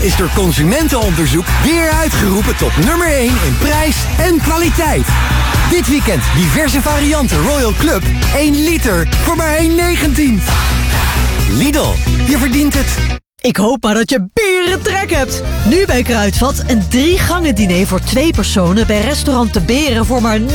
is door consumentenonderzoek weer uitgeroepen tot nummer 1 in prijs en kwaliteit. Dit weekend diverse varianten Royal Club. 1 liter voor maar 1,19. Lidl, je verdient het. Ik hoop maar dat je berentrek hebt. Nu bij Kruidvat een 3 gangen diner voor 2 personen bij restaurant De Beren voor maar